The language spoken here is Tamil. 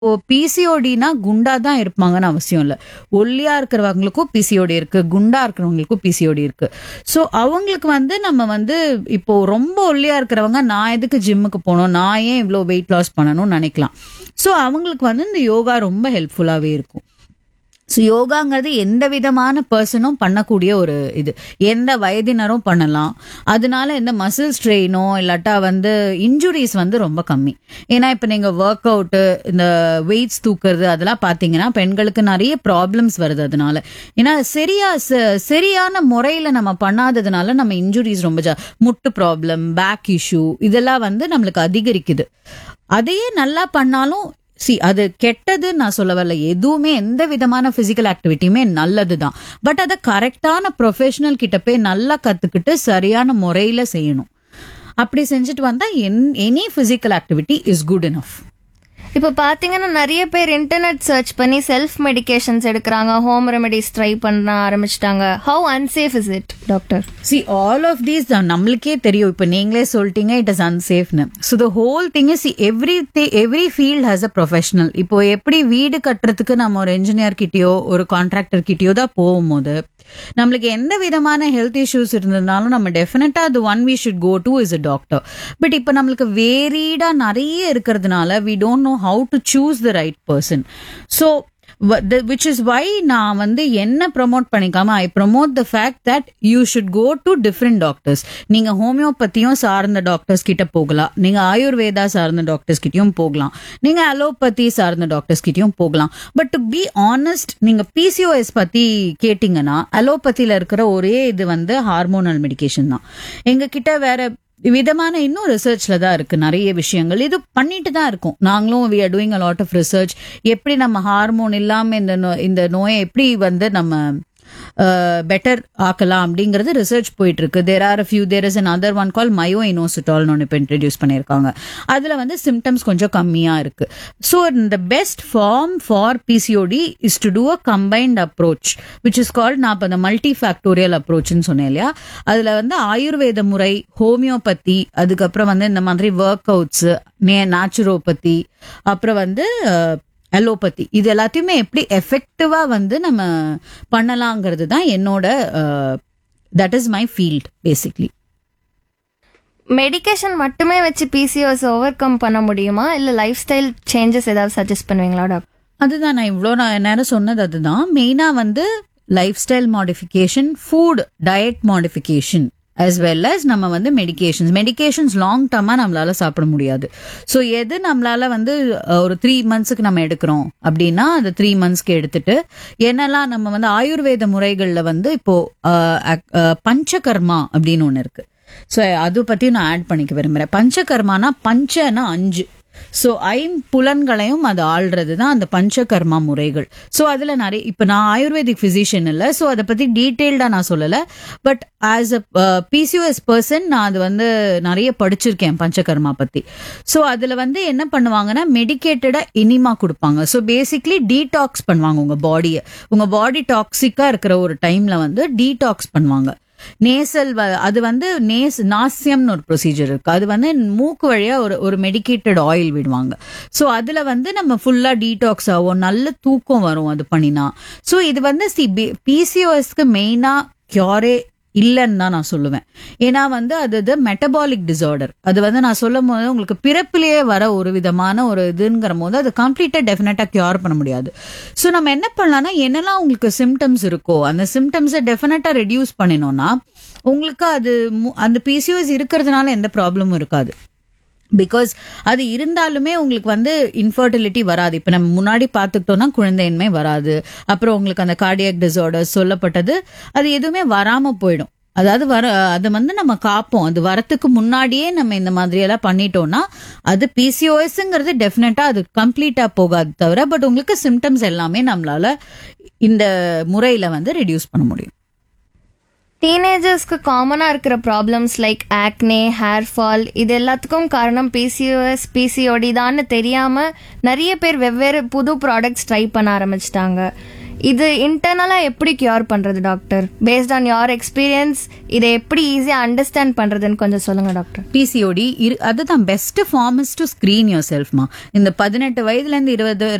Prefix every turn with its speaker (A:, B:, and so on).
A: இப்போ பிசிஓடினா குண்டா தான் இருப்பாங்கன்னு அவசியம் இல்ல. ஒல்லியா இருக்கிறவங்களுக்கும் பிசிஓடி இருக்கு, குண்டா இருக்கிறவங்களுக்கும் பிசிஓடி இருக்கு. சோ அவங்களுக்கு வந்து நம்ம வந்து இப்போ ரொம்ப ஒல்லியா இருக்கிறவங்க நான் எதுக்கு ஜிம்முக்கு போகணும், நான் ஏன் இவ்வளோ வெயிட் லாஸ் பண்ணணும்னு நினைக்கலாம். சோ அவங்களுக்கு வந்து இந்த யோகா ரொம்ப ஹெல்ப்ஃபுல்லாவே இருக்கும். ஸோ யோகாங்கிறது எந்த விதமான பர்சனும் பண்ணக்கூடிய ஒரு இது, எந்த வயதினரும் பண்ணலாம். அதனால எந்த மசில் ஸ்ட்ரெயினோ இல்லாட்டா வந்து இன்ஜுரிஸ் வந்து ரொம்ப கம்மி. ஏன்னா இப்போ நீங்க ஒர்க் அவுட்டு, இந்த வெயிட்ஸ் தூக்குறது அதெல்லாம் பார்த்தீங்கன்னா பெண்களுக்கு நிறைய ப்ராப்ளம்ஸ் வருது. அதனால ஏன்னா சரியான முறையில் நம்ம பண்ணாததுனால நம்ம இன்ஜுரிஸ் ரொம்ப முட்டு ப்ராப்ளம், பேக் இஷ்யூ இதெல்லாம் வந்து நம்மளுக்கு அதிகரிக்குது. அதையே நல்லா பண்ணாலும் அது கெட்டது நான் சொல்ல வரல. எதுவுமே எந்த விதமான பிசிக்கல் ஆக்டிவிட்டியுமே நல்லதுதான். பட் அதை கரெக்டான ப்ரொஃபஷனல் கிட்ட போய் நல்லா கத்துக்கிட்டு சரியான முறையில செய்யணும். அப்படி செஞ்சுட்டு வந்தா any physical activity is good enough.
B: இப்போ பாத்தீங்கன்னா நிறைய பேர் இன்டர்நெட் சர்ச் பண்ணி செல்ஃப் மெடிகேஷன்ஸ் எடுக்கிறாங்க, ஹோம் ரெமெடிஸ் ட்ரை பண்ண ஆரம்பிச்சிட்டாங்க. How unsafe is it doctor?
A: All of these நம்மளுக்கே தெரியும். இப்போ நீங்களே சொல்லிட்டீங்க it is அன்சேஃப்னு. So the whole thing is every field has a professional. இப்போ எப்படி வீடு கட்டுறதுக்கு நம்ம ஒரு என்ஜினியர் கிட்டயோ ஒரு கான்ட்ராக்டர் கிட்டயோ தான் போகும்போது நம்மளுக்கு எந்த விதமான ஹெல்த் இஷ்யூஸ் இருந்ததுனாலும் நம்ம டெஃபினட்டா அது one we should go to is a doctor. But இப்போ நம்மளுக்கு வேரீடா நிறைய இருக்கிறதுனால we don't know how to choose the right person. So which is why நான் வந்து என்ன promote பண்ணிக்காம I promote the fact that you should go to different doctors. நீங்க ஹோமியோபதியும் சார்ந்த டாக்டர்ஸ் கிட்ட போகலாம், நீங்க ஆயுர்வேதா சார்ந்த டாக்டர்ஸ் கிட்டயும் போகலாம், நீங்க அலோபதி சார்ந்த டாக்டர்ஸ் கிட்டயும் போகலாம். பட் டு பி ஆனஸ்ட், நீங்க பிசிஓஎஸ் பத்தி கேட்டீங்கன்னா அலோபதியில இருக்கிற ஒரே இது வந்து ஹார்மோனல் மெடிகேஷன் தான். எங்க கிட்ட வேற விதமான இன்னும் ரிசர்ச்ல தான் இருக்கு நிறைய விஷயங்கள். இது பண்ணிட்டு தான் இருக்கோம் நாங்களும். We are doing a lot of research. எப்படி நம்ம ஹார்மோன் இல்லாம இந்த நோயை எப்படி வந்து நம்ம பெட்டர் ஆக்கலாம் அப்படிங்கறது ரிசர்ச் போயிட்டு இருக்கு. There is another one called myo-inositol ஒன்னு இப்ப இன்ட்ரடியூஸ் பண்ணிருக்காங்க. அதுல வந்து சிம்டம்ஸ் கொஞ்சம் கம்மியா இருக்கு. So the best form for PCOD is to do a combined approach which is called நான் இப்ப the multifactorial approachன்னு சொன்னேன் இல்லையா. அதுல வந்து ஆயுர்வேத முறை, ஹோமியோபதி, அதுக்கப்புறம் வந்து இந்த மாதிரி ஒர்க் அவுட்ஸ், நேச்சுரோபதி, அப்புறம் வந்து அலோபதி, இது எல்லாத்தையுமே எப்படி எஃபெக்டிவா வந்து நம்ம பண்ணலாங்கிறது தான் என்னோட that is my field basically.
B: Medication மட்டுமே வச்சு பிசிஓஎஸ் ஓவர் கம் பண்ண முடியுமா, இல்ல லைஃப் ஸ்டைல் சேஞ்சஸ் ஏதாவது சஜஸ்ட் பண்ணுவீங்களா டாக்டர்?
A: அதுதான் நான் இவ்வளோ நேரம் சொன்னது. அதுதான் மெயினா வந்து life style modification, food diet modification as well as நம்ம வந்து மெடிகேஷன்ஸ் லாங் டர்மா நம்மளால சாப்பிட முடியாது. ஸோ எது நம்மளால வந்து ஒரு 3 monthsக்கு நம்ம எடுக்கிறோம் அப்படின்னா அது 3 monthsக்கு எடுத்துட்டு என்னெல்லாம் நம்ம வந்து ஆயுர்வேத முறைகள்ல வந்து இப்போ பஞ்சகர்மா அப்படின்னு ஒன்று இருக்கு. ஸோ அது பத்தியும் நான் ஆட் பண்ணிக்க விரும்புறேன். பஞ்சகர்மானா பஞ்சனா 5, ஸோ ஐம்புலன்களையும் அது ஆள்றது தான் அந்த பஞ்சகர்மா முறைகள். ஸோ அதுல நிறைய, இப்ப நான் ஆயுர்வேதிக் பிசிஷியன் இல்லை, ஸோ அதை பத்தி டீட்டெயில்டா நான் சொல்லல. But as a PCOS person நான் அது வந்து நிறைய படிச்சிருக்கேன் பஞ்சகர்மா பத்தி. ஸோ அதுல வந்து என்ன பண்ணுவாங்கன்னா மெடிக்கேட்டடா இனிமா கொடுப்பாங்க. ஸோ பேசிக்லி டீடாக்ஸ் பண்ணுவாங்க உங்க பாடி டாக்ஸிக்கா இருக்கிற ஒரு டைம்ல வந்து டீடாக்ஸ் பண்ணுவாங்க. நேசல் அது வந்து நாசியம்னு ஒரு ப்ரொசீஜர் இருக்கு. அது வந்து மூக்கு வழியா ஒரு மெடிக்கேட்டட் ஆயில் விடுவாங்க. ஸோ அதுல வந்து நம்ம ஃபுல்லா டீடாக்ஸ் ஆகும், நல்ல தூக்கம் வரும் அது பண்ணினா. ஸோ இது வந்து பிசிஓஎஸ்க்கு மெயினா கியூரே இல்லைன்னு தான் நான் சொல்லுவேன். ஏன்னா வந்து அது மெட்டபாலிக் டிசார்டர். அது வந்து நான் சொல்லும் போது உங்களுக்கு பிறப்பிலேயே வர ஒரு விதமான ஒரு இதுங்கிற போது அது கம்ப்ளீட்டா டெஃபினட்டா கியூர் பண்ண முடியாது. ஸோ நம்ம என்ன பண்ணலாம்னா என்னெல்லாம் உங்களுக்கு சிம்டம்ஸ் இருக்கோ அந்த சிம்டம்ஸை டெஃபினட்டா ரெடியூஸ் பண்ணினோம்னா உங்களுக்கு அது அந்த பிசிஓஎஸ் இருக்கிறதுனால எந்த ப்ராப்ளமும் இருக்காது. பிகாஸ் அது இருந்தாலுமே உங்களுக்கு வந்து இன்ஃபர்டிலிட்டி வராது. இப்ப நம்ம முன்னாடி பார்த்துக்கிட்டோம்னா குழந்தையின்மை வராது. அப்புறம் உங்களுக்கு அந்த கார்டியாக் டிசார்டர் சொல்லப்பட்டது அது எதுவுமே வராம போயிடும். அதாவது அது வந்து நம்ம காப்போம். அது வரத்துக்கு முன்னாடியே நம்ம இந்த மாதிரி எல்லாம் பண்ணிட்டோம்னா அது பிசிஓஎஸ்ங்கிறது டெஃபினட்டா அது கம்ப்ளீட்டா போகாது தவிர, பட் உங்களுக்கு சிம்டம்ஸ் எல்லாமே நம்மளால இந்த முறையில வந்து ரெடியூஸ் பண்ண முடியும்.
B: டீனேஜர்ஸ்க்கு காமனா இருக்கிற problems like acne, hair fall, இது எல்லாத்துக்கும் காரணம் பிசிஓஎஸ் பிசிஓடி தான்னு தெரியாம நிறைய பேர் வெவ்வேறு புது ப்ராடக்ட்ஸ் ட்ரை பண்ண ஆரம்பிச்சிட்டாங்க. இது இன்டர்னலா எப்படி கியூர் பண்றது doctor? Based on your experience இதை எப்படி ஈஸியா அண்டர்ஸ்டாண்ட் பண்றதுன்னு கொஞ்சம் சொல்லுங்க டாக்டர்.
A: பிசிஓடி அதுதான் best form is to screen your செல்ஃப்மா. இந்த 18 வயதுல இருந்து 20